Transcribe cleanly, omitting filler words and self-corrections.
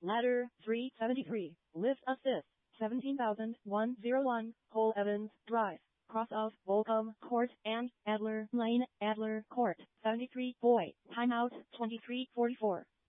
Ladder 373. Lift assist 17,101. Cole Evans Drive. Cross of Volcom Court and Adler Lane, Adler Court. 73. Boy. Timeout 23:44.